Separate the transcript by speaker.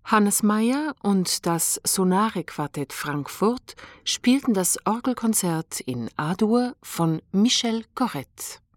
Speaker 1: Hannes Meyer und das Sonare-Quartett Frankfurt spielten das Orgelkonzert in A-Dur von Michel Corrette.